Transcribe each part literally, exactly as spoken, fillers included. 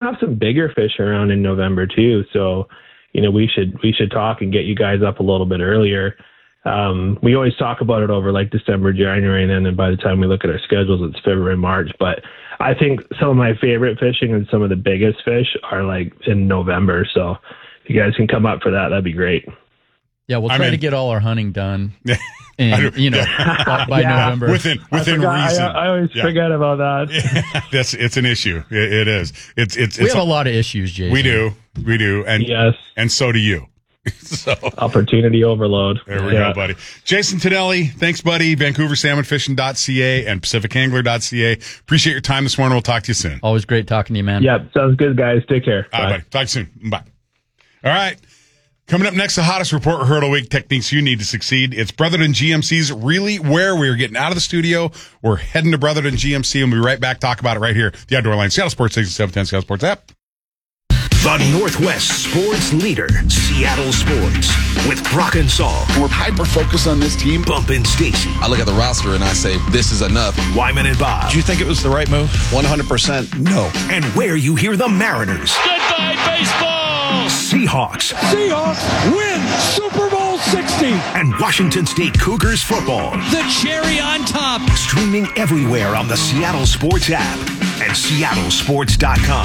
have some bigger fish around in November too. So, you know, we should we should talk and get you guys up a little bit earlier. Um, we always talk about it over like December, January, and then and by the time we look at our schedules, it's February, March. But I think some of my favorite fishing and some of the biggest fish are like in November. So if you guys can come up for that, that'd be great. Yeah, we'll try I mean, to get all our hunting done. And, you know, yeah. by, by yeah. November. Within within I reason. I, I always yeah. forget about that. Yeah, that's it's an issue. It, it is. It's it's. We it's have a, a lot of issues, Jason. We do. We do. And yes. And so do you. So opportunity overload. There we yeah. go, buddy. Jason Tonelli, thanks, buddy. Vancouver Salmon Fishing dot C A and Pacific Angler dot C A. Appreciate your time this morning. We'll talk to you soon. Always great talking to you, man. Yep, sounds good, guys. Take care. All right, buddy. Talk to you soon. Bye. All right. Coming up next, the hottest report hurdle week techniques you need to succeed. It's Brotherton G M C's Really Where. We are getting out of the studio. We're heading to Brotherton G M C, and we'll be right back. Talk about it right here. The Outdoor Line, Seattle Sports Station, seven ten Seattle Sports app. The Northwest sports leader, Seattle Sports, with Brock and Saul. We're hyper-focused on this team. Bump and Stacy. I look at the roster and I say, this is enough. Wyman and Bob. Do you think it was the right move? one hundred percent no. And where you hear the Mariners. Goodbye, baseball! Seahawks. Seahawks win Super Bowl sixty. And Washington State Cougars football. The cherry on top. Streaming everywhere on the Seattle Sports app and Seattle Sports dot com.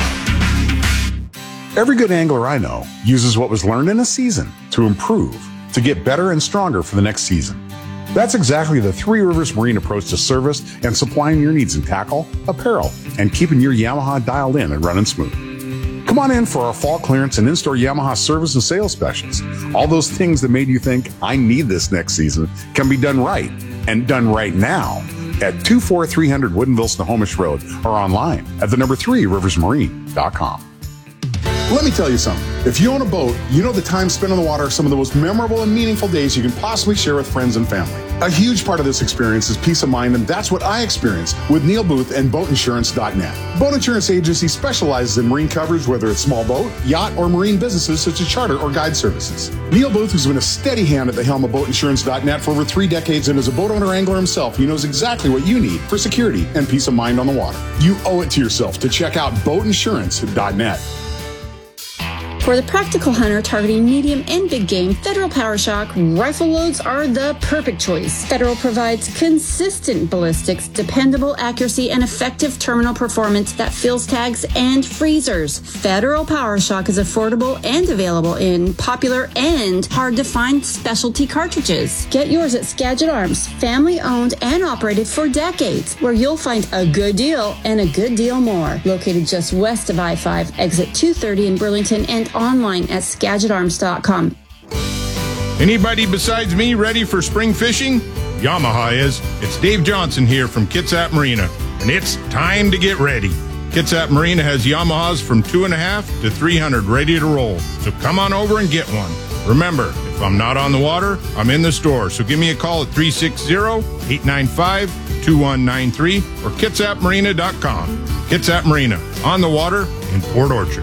Every good angler I know uses what was learned in a season to improve, to get better and stronger for the next season. That's exactly the Three Rivers Marine approach to service and supplying your needs in tackle, apparel, and keeping your Yamaha dialed in and running smooth. Come on in for our fall clearance and in-store Yamaha service and sales specials. All those things that made you think, I need this next season, can be done right, and done right now at two four three hundred Woodinville Snohomish Road or online at the number three rivers marine dot com. Let me tell you something. If you own a boat, you know the time spent on the water are some of the most memorable and meaningful days you can possibly share with friends and family. A huge part of this experience is peace of mind, and that's what I experienced with Neil Booth and boat insurance dot net. Boat Insurance Agency specializes in marine coverage, whether it's small boat, yacht, or marine businesses such as charter or guide services. Neil Booth has been a steady hand at the helm of boat insurance dot net for over three decades, and as a boat owner angler himself, he knows exactly what you need for security and peace of mind on the water. You owe it to yourself to check out boat insurance dot net. For the practical hunter targeting medium and big game, Federal PowerShock rifle loads are the perfect choice. Federal provides consistent ballistics, dependable accuracy, and effective terminal performance that fills tags and freezers. Federal PowerShock is affordable and available in popular and hard-to-find specialty cartridges. Get yours at Skagit Arms, family-owned and operated for decades, where you'll find a good deal and a good deal more. Located just west of I five, exit two thirty in Burlington, and online at Skagit Arms dot com. Anybody besides me ready for spring fishing? Yamaha is. It's Dave Johnson here from Kitsap Marina, and it's time to get ready. Kitsap Marina has Yamahas from two and a half to three hundred ready to roll, so come on over and get one. Remember, if I'm not on the water, I'm in the store, so give me a call at three six zero, eight nine five, two one nine three or Kitsap Marina dot com. Kitsap Marina, on the water in Port Orchard.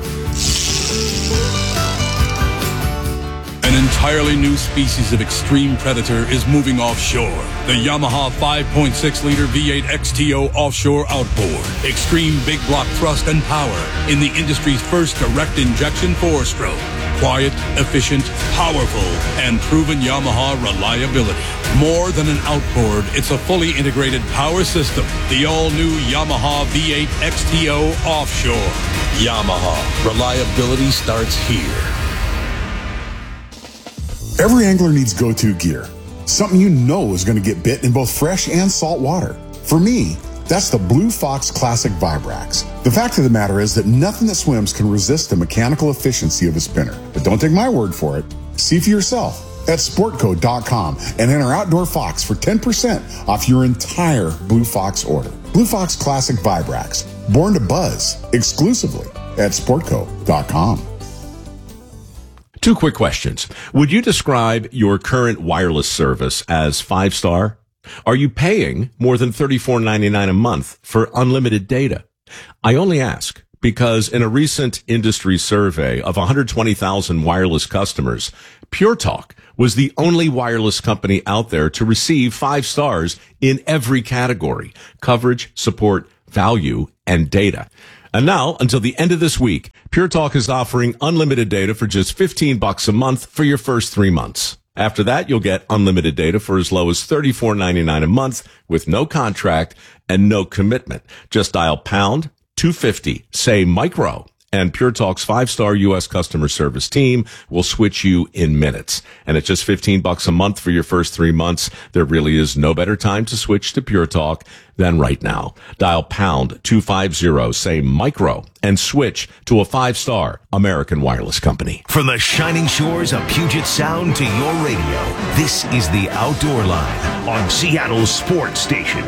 An entirely new species of extreme predator is moving offshore. The Yamaha five point six liter V eight X T O offshore outboard. Extreme big block thrust and power in the industry's first direct injection four-stroke. Quiet, efficient, powerful, and proven Yamaha reliability. More than an outboard, it's a fully integrated power system. The all-new Yamaha V eight X T O offshore. Yamaha. Reliability starts here. Every angler needs go-to gear. Something you know is going to get bit in both fresh and salt water. For me, that's the Blue Fox Classic Vibrax. The fact of the matter is that nothing that swims can resist the mechanical efficiency of a spinner. But don't take my word for it. See for yourself at sportco dot com and enter Outdoor Fox for ten percent off your entire Blue Fox order. Blue Fox Classic Vibrax, born to buzz, exclusively at sportco dot com. Two quick questions. Would you describe your current wireless service as five-star? Are you paying more than thirty-four ninety-nine a month for unlimited data? I only ask because in a recent industry survey of one hundred twenty thousand wireless customers, Pure Talk was the only wireless company out there to receive five stars in every category: coverage, support, value, and data. And now, until the end of this week, Pure Talk is offering unlimited data for just fifteen bucks a month for your first three months. After that, you'll get unlimited data for as low as thirty-four ninety-nine a month with no contract and no commitment. Just dial pound two fifty, say micro, and Pure Talk's five-star U S customer service team will switch you in minutes. And at just fifteen bucks a month for your first three months, there really is no better time to switch to Pure Talk than right now. Dial pound two fifty, say micro, and switch to a five-star American Wireless Company. From the shining shores of Puget Sound to your radio, this is the Outdoor Line on Seattle's Sports Station.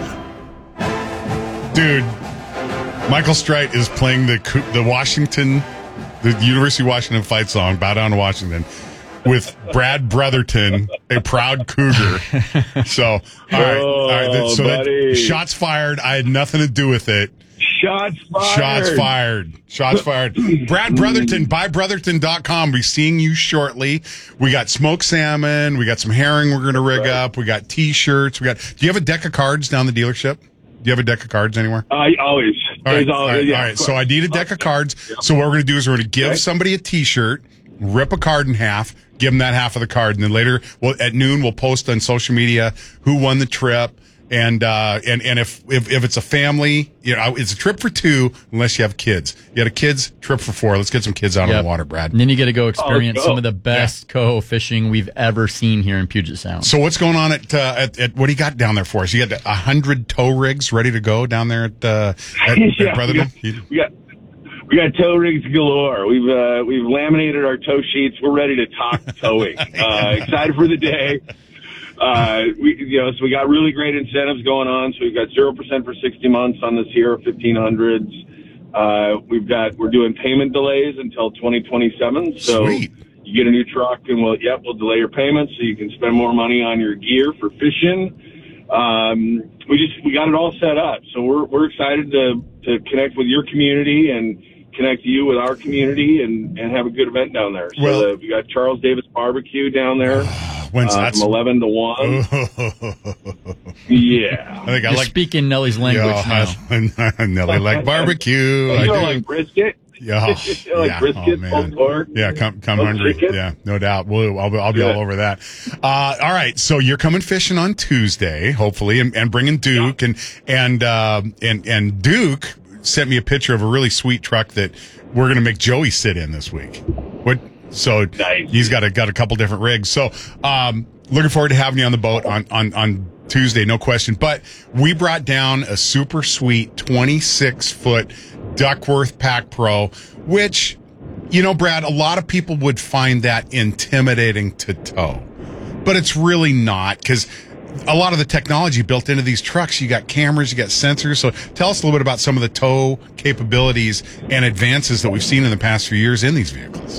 Dude, Michael Streit is playing the the Washington, the University of Washington fight song, Bow Down to Washington, with Brad Brotherton, a proud Cougar. So, all right. All right. So that, shots fired. I had nothing to do with it. Shots fired. Shots fired. Shots fired. Brad Brotherton, buy brotherton dot com. We'll be seeing you shortly. We got smoked salmon. We got some herring we're going to rig right. up. We got T-shirts. We got. Do you have a deck of cards down the dealership? Do you have a deck of cards anywhere? I uh, always. All right. Always, All right. yeah, all right. So I need a deck of cards. Yep. So what we're going to do is we're going to give okay. somebody a T-shirt, rip a card in half, give them that half of the card, and then later, well, at noon, we'll post on social media who won the trip. And, uh, and, and if, if, if it's a family, you know, it's a trip for two, unless you have kids. You got a kids, trip for four. Let's get some kids out yep. on the water, Brad. And then you get to go experience oh, some of the best yeah. coho fishing we've ever seen here in Puget Sound. So what's going on at, uh, at, at what do you got down there for us? You got a hundred tow rigs ready to go down there at, uh, at, yeah, at Brotherton? We got, we got, we got tow rigs galore. We've, uh, we've laminated our tow sheets. We're ready to talk towing. uh, excited for the day. Uh, we, you know, so we got really great incentives going on. So we've got zero percent for sixty months on the Sierra fifteen hundreds. Uh, we've got, we're doing payment delays until twenty twenty-seven. So Sweet. You get a new truck and we'll, yep, we'll delay your payments so you can spend more money on your gear for fishing. Um, we just, we got it all set up. So we're, we're excited to, to connect with your community and connect you with our community and, and have a good event down there. So well, uh, we got Charles Davis Barbecue down there. When's uh, that? From eleven to one. Yeah. I think I You're like speaking Nelly's language yeah, now. Nelly like barbecue. You I know, do. like brisket. Yeah, you know, like yeah. brisket, oh, man. pulled pork. Yeah, come come pulled hungry. chicken. Yeah, no doubt. We'll, I'll, I'll be Good. all over that. Uh, all right, so you're coming fishing on Tuesday, hopefully, and, and bringing Duke yeah. and and uh, and and Duke sent me a picture of a really sweet truck that we're going to make Joey sit in this week. What? So nice. He's got a got a couple different rigs. So um, looking forward to having you on the boat on on on Tuesday, no question. But we brought down a super sweet twenty-six foot Duckworth Pack Pro, which, you know, Brad, a lot of people would find that intimidating to tow, but it's really not, because a lot of the technology built into these trucks, you got cameras, you got sensors. So tell us a little bit about some of the tow capabilities and advances that we've seen in the past few years in these vehicles.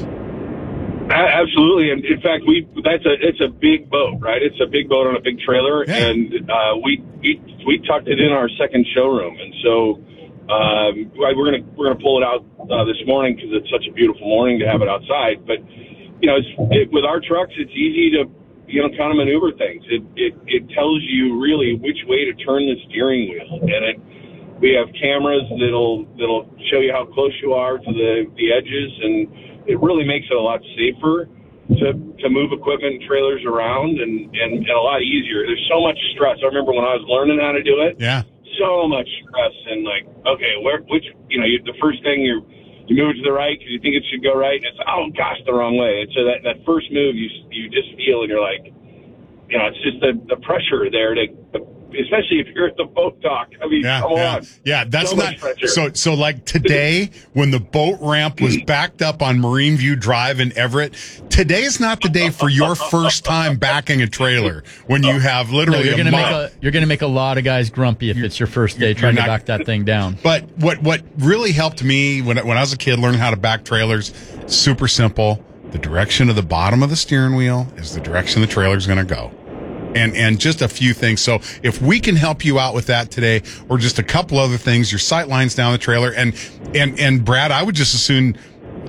Absolutely, and in fact, we that's a it's a big boat, right? It's a big boat on a big trailer, yeah. and uh, we we we tucked it in our second showroom, and so um, we're gonna we're gonna pull it out uh, this morning because it's such a beautiful morning to have it outside. But you know, it's, it, with our trucks, it's easy to you know kind of maneuver things. It it it tells you really which way to turn the steering wheel, and it we have cameras that'll that'll show you how close you are to the the edges, and it really makes it a lot safer to to move equipment and trailers around, and, and, and a lot easier. There's so much stress. I remember when I was learning how to do it. Yeah. So much stress, and like, okay, where which you know you, the first thing you you move it to the right because you think it should go right, and it's oh gosh the wrong way. And so that that first move you you just feel, and you're like, you know, it's just the the pressure there to. Especially if you're at the boat dock. I mean, yeah, come yeah. on. Yeah, that's so not so. So, like today, when the boat ramp was backed up on Marine View Drive in Everett, today is not the day for your first time backing a trailer when you have literally. No, you're a gonna mile. make a you're gonna make a lot of guys grumpy if it's your first day trying not, to back that thing down. But what what really helped me when when I was a kid learning how to back trailers, super simple. The direction of the bottom of the steering wheel is the direction the trailer's going to go. And and just a few things. So if we can help you out with that today, or just a couple other things, your sight lines down the trailer, and and and Brad, I would just as soon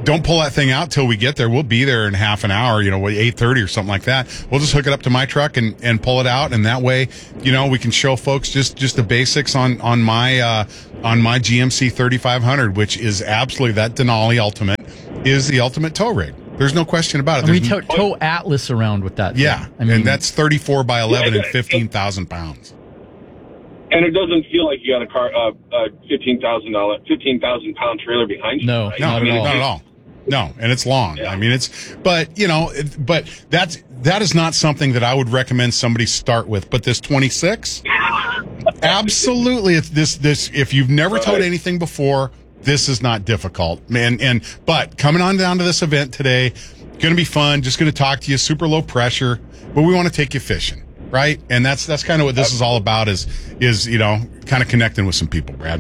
don't pull that thing out till we get there. We'll be there in half an hour, you know, eight thirty or something like that. We'll just hook it up to my truck and, and pull it out. And that way, you know, we can show folks just, just the basics on, on my, uh, on my G M C thirty-five hundred, which is absolutely that Denali Ultimate is the ultimate tow rig. There's no question about it. And we There's tow, tow Atlas around with that. Yeah. Thing. I mean, and that's thirty-four by eleven Yeah, and fifteen thousand pounds. And it doesn't feel like you got a car, uh, a fifteen thousand dollar, fifteen thousand pound trailer behind you. No, right? No, Not at all. not at all. No, and it's long. Yeah. I mean, it's, but you know, it, but that's, that is not something that I would recommend somebody start with. But this twenty-six, absolutely, it's this, this, if you've never towed anything before, this is not difficult, man. And, but coming on down to this event today, going to be fun. Just going to talk to you, super low pressure, but we want to take you fishing. Right. And that's, that's kind of what this is all about is, is, you know, kind of connecting with some people, Brad.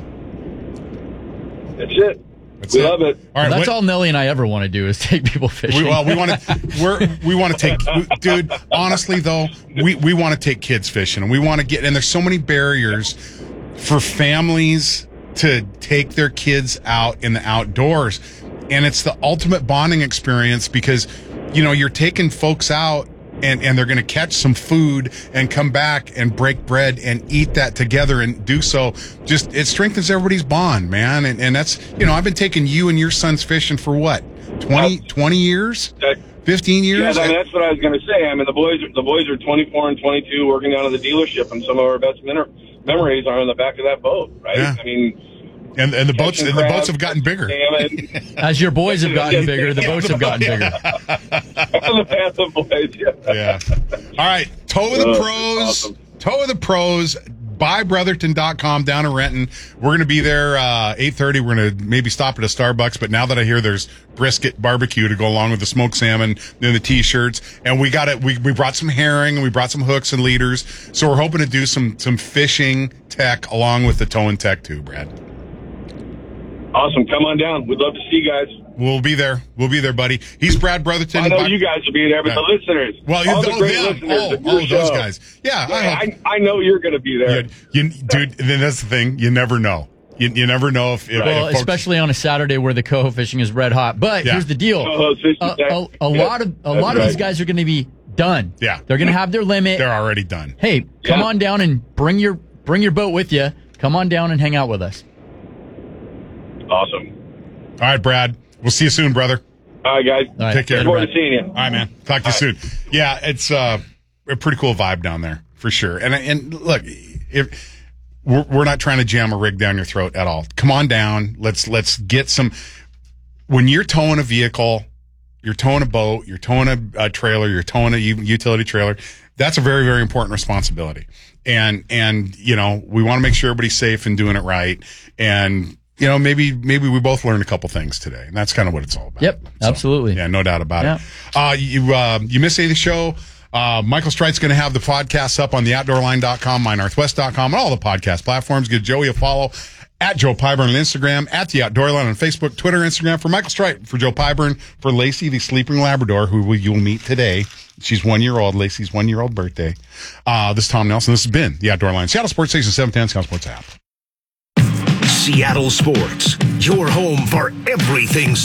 That's it. That's we it. love it. All right. that's what- all Nelly and I ever want to do is take people fishing. We, well, we want to, we're, we want to take, we, dude, honestly though, we, we want to take kids fishing and we want to get, and there's so many barriers for families to take their kids out in the outdoors. And it's the ultimate bonding experience because, you know, you're taking folks out and, and they're going to catch some food and come back and break bread and eat that together and do so. Just, it strengthens everybody's bond, man. And, and that's, you know, I've been taking you and your sons fishing for what? twenty, twenty years? fifteen years? Yeah, I mean, that's what I was going to say. I mean, the boys, the boys are twenty-four and twenty-two working down at the dealership, and some of our best men- memories are on the back of that boat, right? Yeah. I mean, and, and the boats, and the crab, boats have gotten bigger. As your boys have gotten bigger, the boats have gotten bigger. the path of boys, yeah. Yeah. All right. Toe of the Oh, pros. awesome. Toe of the pros. Buy Brotherton dot com down in Renton. We're going to be there uh eight thirty. We're going to maybe stop at a Starbucks, but now that I hear there's brisket barbecue to go along with the smoked salmon and the t-shirts, and we got it. We we brought some herring and we brought some hooks and leaders. So we're hoping to do some some fishing tech along with the towing tech too, Brad. Awesome. Come on down. We'd love to see you guys. We'll be there. We'll be there, buddy. He's Brad Brotherton. I know you guys will be there, but Yeah. the listeners, Well, all you- the great them. listeners Oh, of your oh, those show. guys. Yeah, I Yeah, hope- I, I know you're going to be there. You, you, dude, then that's the thing. You never know. You, you never know if, if, Well, if folks, especially on a Saturday where the coho fishing is red hot. But Yeah. here's the deal: Coho fishing a, tech. a, a Yeah, lot of a that's lot of these right. guys are going to be done. Yeah. They're going to have their limit. they're already done. Hey, come Yeah. on down and bring your bring your boat with you. Come on down and hang out with us. Awesome. All right, Brad. We'll see you soon, brother. All right, guys. All right. Take care. Look forward to seeing you. All right, man. Talk to you soon. Yeah, it's uh, a pretty cool vibe down there for sure. And and look, if we're, we're not trying to jam a rig down your throat at all. Come on down. Let's let's get some. When you're towing a vehicle, you're towing a boat, you're towing a, a trailer, you're towing a u- utility trailer. That's a very very important responsibility. And and you know we want to make sure everybody's safe and doing it right. And you know, maybe maybe we both learned a couple things today, and that's kind of what it's all about. Yep, So, absolutely. Yeah, no doubt about Yeah. it. Uh, you uh, you missed any of the show? Uh, Michael Streit's going to have the podcasts up on the outdoor line dot com, my northwest dot com, and all the podcast platforms. Give Joey a follow at Joe Pyburn on Instagram, at the Outdoor Line on Facebook, Twitter, Instagram. For Michael Streit, for Joe Pyburn, for Lacey, the sleeping Labrador, who you'll meet today. She's one year old. Lacey's one year old birthday. Uh, this is Tom Nelson. This has been the Outdoor Line, Seattle Sports Station seven ten, Seattle Sports app. Seattle Sports, your home for everything